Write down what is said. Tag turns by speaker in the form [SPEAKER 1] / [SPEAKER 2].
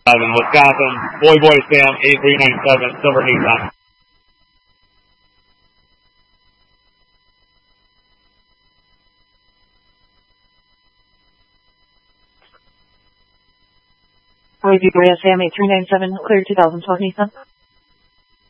[SPEAKER 1] Wisconsin, Boy Sam, 8397, Silver Nissan.
[SPEAKER 2] Sam, 8397, clear 2012 Nissan.